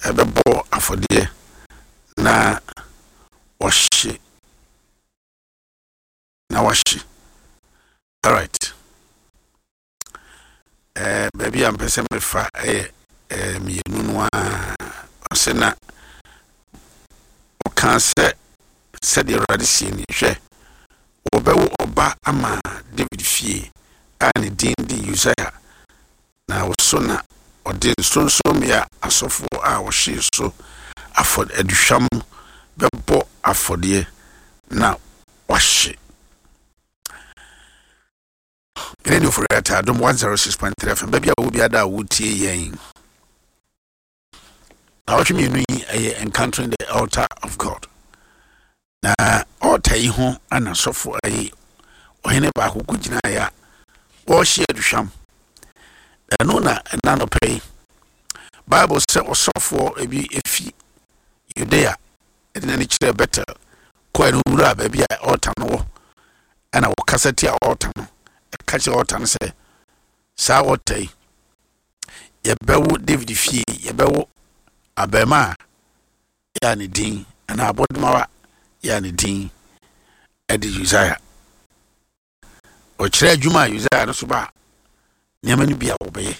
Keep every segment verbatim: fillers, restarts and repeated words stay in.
ebebo afodie na washi na washi. All right. Eh baby am pese me fa eh eh me nunu a osena o kan se se de radisi ni hwe obewo oba ama David fie ani din di Uzziah na osona odi sonsom ya asofo a wo hye so afod eduhwam bebo afodie na wahye. Radio for Reta, Dom one oh six point three F M. Baby, I will be at that wood tea. Now, what you mean, encountering the altar of God. Now, altar you home and a soft for a or any back who could deny ya or share the sham. The nona and none of pay. Bible said or soft for a be if you dare, and then it's better. Quite a baby, I altar no, and I will cassette your altar. Catch your time say, Sawote, ye bewu David fie, ye bewu abema, yani din, and abodmawa, yani din, edi Uzziah. O chere juma Uzziah no suba, nyamani bia obeye.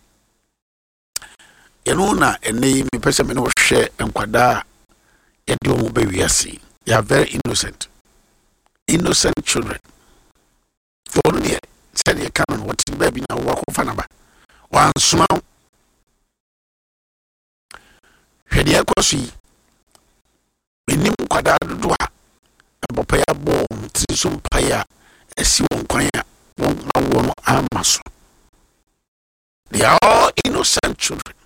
Yenu na ene mi pese me no hwe enkwada ye de omo be wiase. They are very innocent. Innocent children. For the said you can what baby now walk of anaba. One small Hedia Kosi Minim Quadad Dua and Bopaya Bom, Trisum Paya, a Simon Quaya, won't know one amasso. They are all innocent children.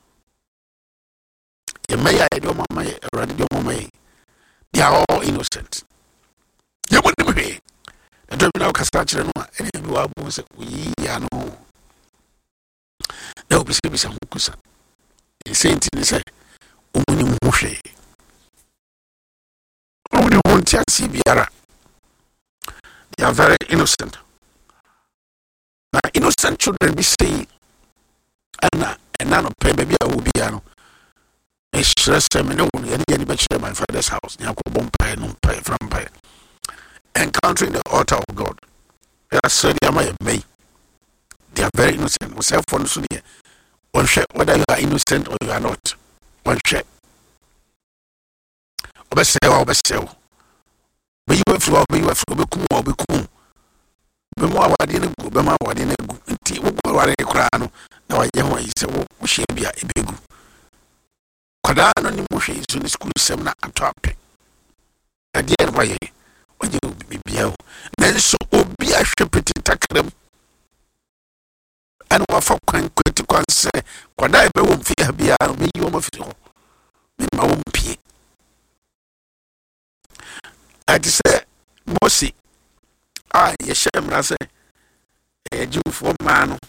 You may I do my radio may. They are all innocent. You wouldn't be. I don't know Casacha and you are both we are no. There will be some Kusa. The saint in say, Umuni Mushe. Only one Tiasi Biara. They are very innocent. Now, innocent children be saying, Anna, and none of pay baby I will be ano. A stress terminal, any bachelor my father's house, Yakobon Pay, no pay from pay. Encountering the altar of God. They are so they are may. They are very innocent. We say for Sunia. One check whether you are innocent or you are not. One check. Obeseo, obeseo. Be you have to be you have to be cool or be cool. Be more what in a good, be more what in a good. Tea will go away crown. Now I know is a she be a big. Kodano ni Moshe is in the school seminar and topic. At the end, why? You be biao. Then so obi a hwepeti takrem. And wa fa kwan kweti kwan se kwada be wo mfia bia be yi wo mafi ho. Me ma wo mpie. Ati se Mosi ah ye shemra se e jufo ma no.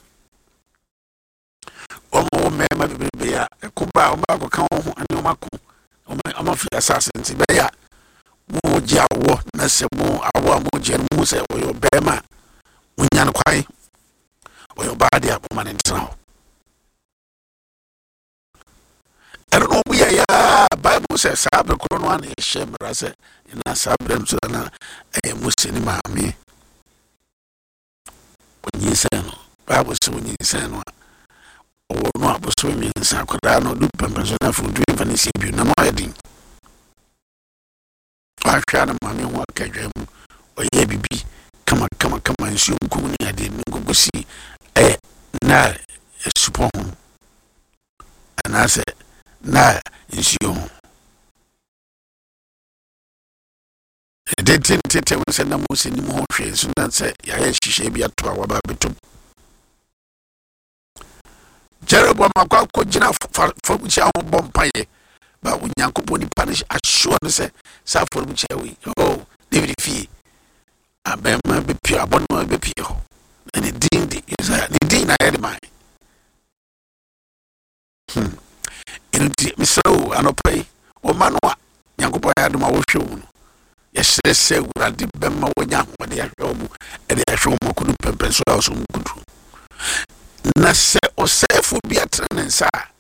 Omo me ma be ya ko ba o ma ko kan ho ani o ma ko. O ma fi assassin ti be ya. Mo jawo na se mo awo mo je mo se o yo bema munyan kwai o yo badi aboma ne ntra I don't know we ya Bible says sabre ko no an shemra se na sabre so na e musini maami onyi se no Bible se onyi se no o no aboso mi nsa koda no du pempeso na fu du vanisi bi na mo edin I try to mammy walk a dream or ye be come on, come on, come on, soon go near the go see a na a supon. And I said, na is you. A dead tentative was in the most in the more trains, and that said, yes, she should be at two hour babitum. Jeroboam, my god, could you for which our bomb pie. But when Yankoponi punish, I sure say, South which we oh, David fee. I bear my be pure, but no be pure. And the dean is a dean I had mine. Hm. In me so, I no pay. O manwa, Yankopo had my show. Yes, they say, I did Bema when young, when they are home, and they are shown more couldn't pencil out some good. Na se o se fu be a train and sa.